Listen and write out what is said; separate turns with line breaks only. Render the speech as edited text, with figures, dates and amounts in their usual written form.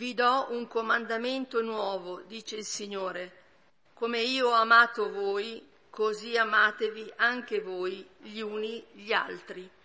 Vi do un comandamento nuovo, dice il Signore. Come io ho amato voi, così amatevi anche voi gli uni gli altri.